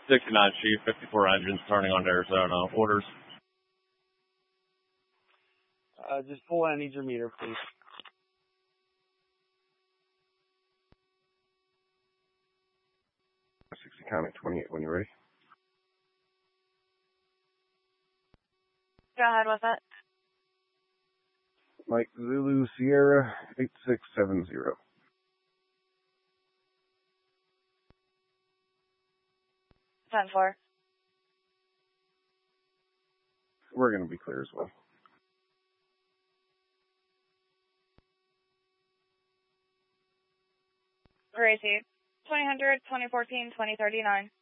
69 Chief, 54 engines turning on to Arizona. Orders. Just pull in. I need your meter, please. Counting 28 when you're ready. Go ahead with it. Mike Zulu Sierra 8670. 10-4. We're going to be clear as well. Gracie, 2000, 2014, 2039.